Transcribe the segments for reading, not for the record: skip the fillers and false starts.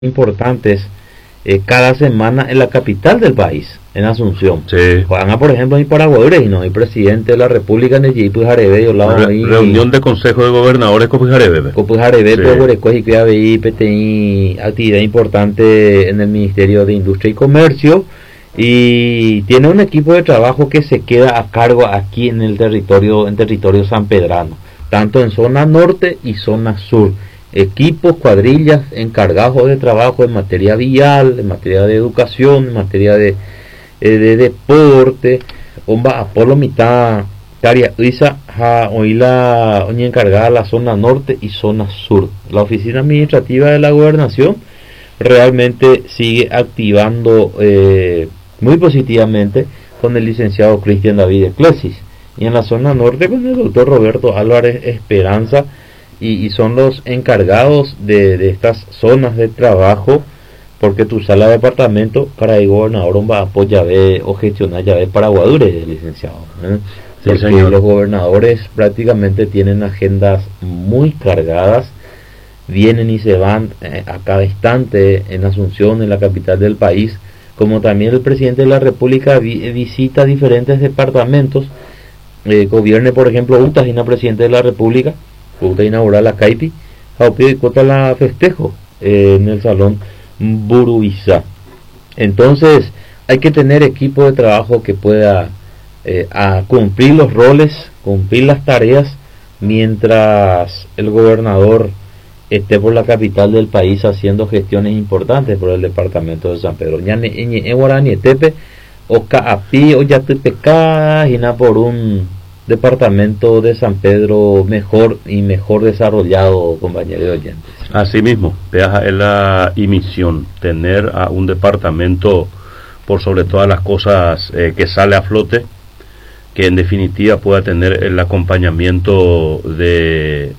importantes cada semana en la capital del país, en Asunción. Sí. Juegan, por ejemplo, en Paraguay, y no hay presidente de la República en el Jarebe, yo lado ahí. Reunión de Consejo de Gobernadores Copujarebe. Copujarebe, Sí. Huerecuej y PTI, PTI, actividad importante en el Ministerio de Industria y Comercio, y tiene un equipo de trabajo que se queda a cargo aquí en el territorio sanpedrano, tanto en zona norte y zona sur. Equipos, cuadrillas encargados de trabajo en materia vial, en materia de educación, en materia de deporte. Omba Apolo mitad Taria Isa hoy la encargada de la zona norte y zona sur. La oficina administrativa de la gobernación realmente sigue activando muy positivamente con el licenciado Cristian David Eclesis, y en la zona norte con el doctor Roberto Álvarez Esperanza, y son los encargados de estas zonas de trabajo, porque tu sala de departamento para el gobernador va a apoyar o gestionar ya de Paraguadures, licenciado, Sí, porque señor. los gobernadores prácticamente tienen agendas muy cargadas, vienen y se van a cada instante en Asunción, en la capital del país, como también el presidente de la República visita diferentes departamentos, gobierne por ejemplo Utajina, presidente de la República, Uta inaugurar la Caipi, y Cota la festejo en el salón Burubiza. Entonces hay que tener equipo de trabajo que pueda a cumplir los roles, cumplir las tareas, mientras el gobernador esté por la capital del país haciendo gestiones importantes por el departamento de San Pedro. Tepe o Caapi o Yatepeca, y por un departamento de San Pedro mejor y mejor desarrollado, compañeros de oyentes. Así mismo, es la misión, tener a un departamento por sobre todas las cosas que sale a flote, que en definitiva pueda tener el acompañamiento de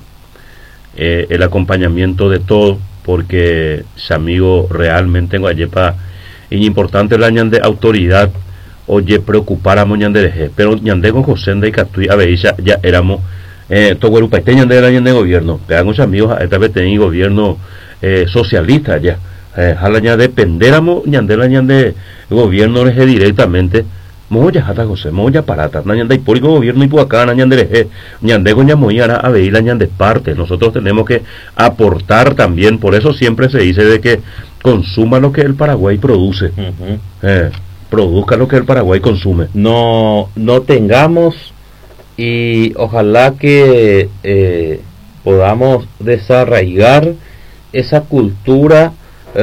todo, porque si amigo realmente en Guayepa es importante la de autoridad. Oye, preocupar a Moñandereje, pero Ñande con José de Catui a ver, ya éramos Toguerupaite Ñande era Ñande gobierno, pegan muchos amigos a esta vez tenían gobierno socialista ya, jala ya dependéramos Ñande la Ñande gobierno reje directamente, moya jata José, moya parata, Ñande hipórico gobierno y puacana Ñandereje, Ñande con Ñamoyara a ver la Ñande parte, nosotros tenemos que aportar también, por eso siempre se dice de que consuma lo que el Paraguay produce. Produzca lo que el Paraguay consume. No tengamos, y ojalá que podamos desarraigar esa cultura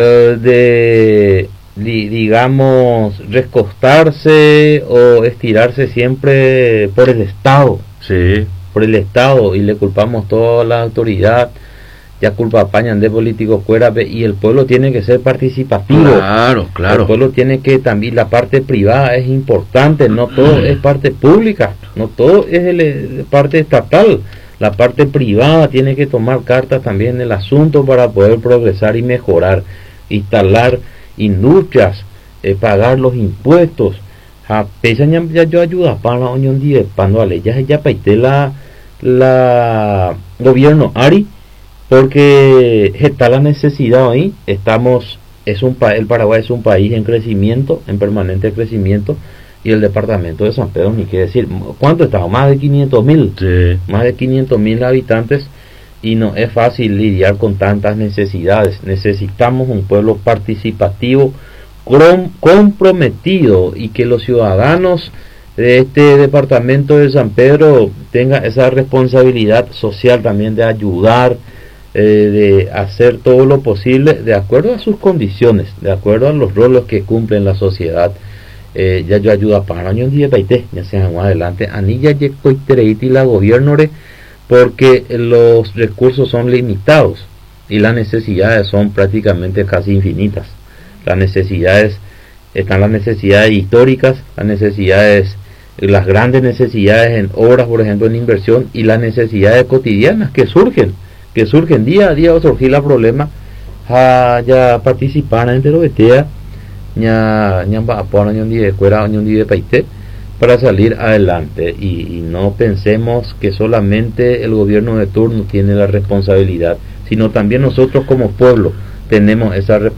digamos, recostarse o estirarse siempre por el Estado. Sí. Por el Estado, y le culpamos toda la autoridad, ya culpa pañan de políticos fuera, y el pueblo tiene que ser participativo. Claro. El pueblo tiene que también, la parte privada es importante, no todo es parte pública, no todo es parte estatal, la parte privada tiene que tomar cartas también en el asunto para poder progresar y mejorar, instalar industrias, pagar los impuestos. Ya yo ayuda para la unión de pando ale ya paite la gobierno Ari, porque está la necesidad ahí. El Paraguay es un país en crecimiento, en permanente crecimiento, y el departamento de San Pedro, ni qué decir, ¿cuánto estamos? Más de 500.000, Sí. más de 500.000 habitantes, y no es fácil lidiar con tantas necesidades. Necesitamos un pueblo participativo, comprometido, y que los ciudadanos de este departamento de San Pedro tengan esa responsabilidad social también de ayudar, de hacer todo lo posible de acuerdo a sus condiciones, de acuerdo a los roles que cumple en la sociedad. Ya yo ayuda para años 10 20, ya sean más adelante anilla y la gobierno, porque los recursos son limitados y las necesidades son prácticamente casi infinitas. Están las necesidades históricas, las grandes necesidades en obras, por ejemplo en inversión, y las necesidades cotidianas que surgen día a día. O surgir el problema ya participar en lo que ya va a poner de paite para salir adelante, y no pensemos que solamente el gobierno de turno tiene la responsabilidad, sino también nosotros como pueblo tenemos esa